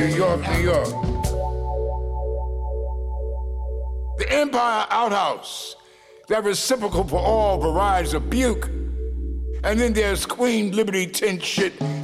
New York, New York. The Empire Outhouse, that reciprocal for all varieties of puke. And then there's Queen Liberty tent shit